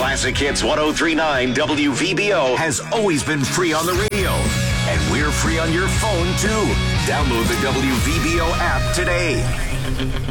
Classic Hits 1039 WVBO has always been free on the radio. And we're free on your phone, too. Download the WVBO app today.